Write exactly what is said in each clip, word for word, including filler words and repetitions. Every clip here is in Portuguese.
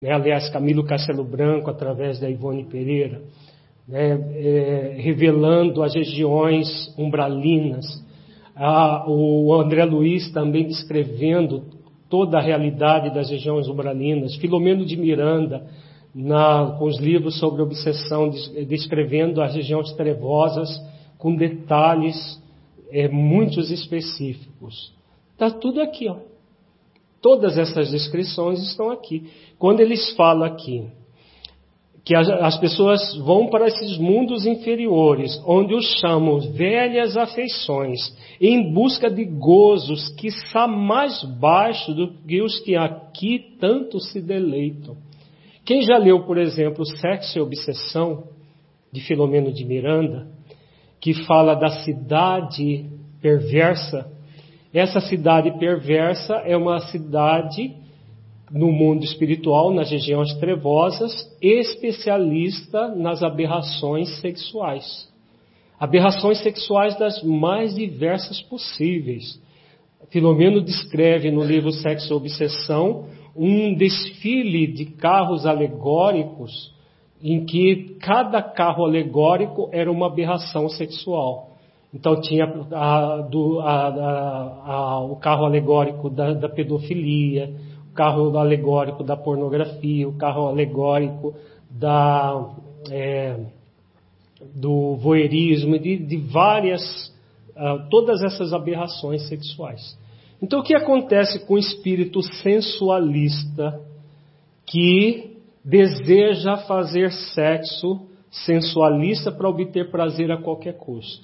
né? Aliás, Camilo Castelo Branco, através da Ivone Pereira, né? É, revelando as regiões umbralinas. Ah, o André Luiz também descrevendo toda a realidade das regiões umbralinas. Filomeno de Miranda, na, com os livros sobre obsessão, descrevendo as regiões trevosas com detalhes é, muitos específicos. Está tudo aqui, ó. Todas essas descrições estão aqui. Quando eles falam aqui que as, as pessoas vão para esses mundos inferiores, onde os chamam velhas afeições, em busca de gozos que são mais baixos do que os que aqui tanto se deleitam. Quem já leu, por exemplo, Sexo e Obsessão, de Filomeno de Miranda, que fala da cidade perversa, essa cidade perversa é uma cidade no mundo espiritual, nas regiões trevosas, especialista nas aberrações sexuais. Aberrações sexuais das mais diversas possíveis. Filomeno descreve no livro Sexo e Obsessão um desfile de carros alegóricos em que cada carro alegórico era uma aberração sexual. Então tinha a, do, a, a, a, o carro alegórico da, da pedofilia, o carro alegórico da pornografia, o carro alegórico da, é, do voyeurismo, de, de várias, uh, todas essas aberrações sexuais. Então o que acontece com o espírito sensualista que deseja fazer sexo sensualista para obter prazer a qualquer custo?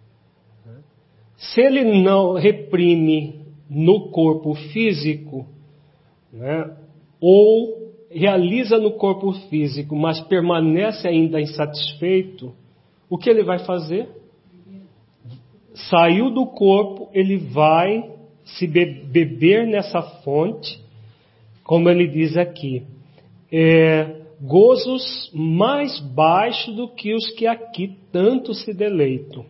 Se ele não reprime no corpo físico, né, ou realiza no corpo físico, mas permanece ainda insatisfeito, o que ele vai fazer? Saiu do corpo, ele vai se be- beber nessa fonte, como ele diz aqui, é, gozos mais baixos do que os que aqui tanto se deleitam.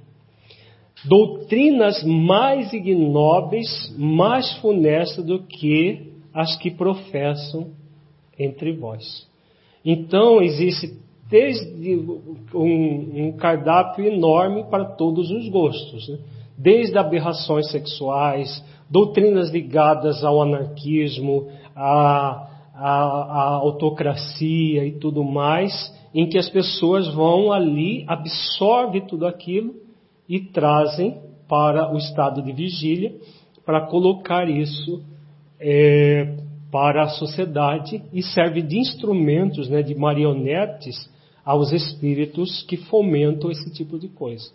Doutrinas mais ignóbeis, mais funestas do que as que professam entre vós. Então, existe desde um, um cardápio enorme para todos os gostos, né? Desde aberrações sexuais, doutrinas ligadas ao anarquismo, à, à, à autocracia e tudo mais, em que as pessoas vão ali, absorvem tudo aquilo e trazem para o estado de vigília, para colocar isso é, para a sociedade e serve de instrumentos, né, de marionetes aos espíritos que fomentam esse tipo de coisa.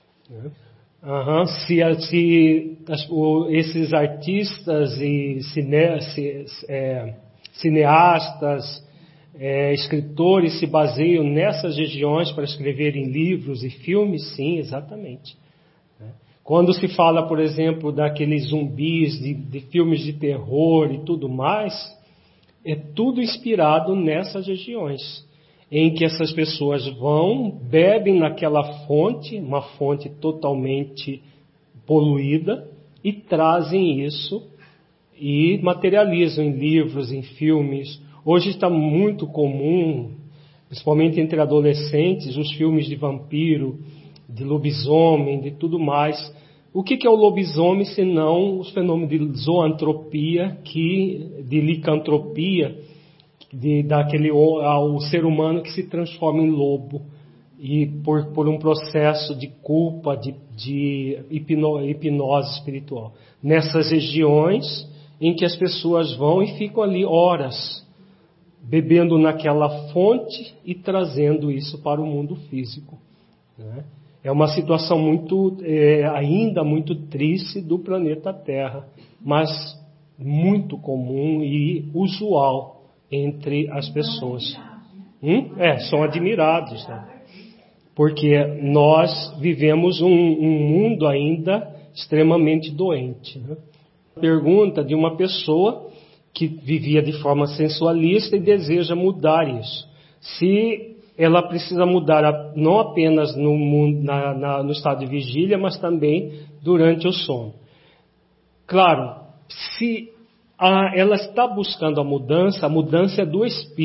Uhum. Se, se as, o, esses artistas e cine, se, é, cineastas, é, escritores se baseiam nessas regiões para escreverem livros e filmes, sim, exatamente. Quando se fala, por exemplo, daqueles zumbis, de, de filmes de terror e tudo mais, é tudo inspirado nessas regiões, em que essas pessoas vão, bebem naquela fonte, uma fonte totalmente poluída, e trazem isso e materializam em livros, em filmes. Hoje está muito comum, principalmente entre adolescentes, os filmes de vampiro, de lobisomem, de tudo mais. O que é o lobisomem, senão os fenômenos de zoantropia, que, de licantropia, de, daquele, ao ser humano que se transforma em lobo, e por, por um processo de culpa, de, de hipno, hipnose espiritual. Nessas regiões em que as pessoas vão e ficam ali horas, bebendo naquela fonte e trazendo isso para o mundo físico, né? É uma situação muito, é, ainda muito triste do planeta Terra, mas muito comum e usual entre as pessoas. Hum? É, são admirados, né? Porque nós vivemos um, um mundo ainda extremamente doente, né? Pergunta de uma pessoa que vivia de forma sensualista e deseja mudar isso. Se ela precisa mudar não apenas no, mundo, na, na, no estado de vigília, mas também durante o sono. Claro, se ah, ela está buscando a mudança, a mudança é do espírito.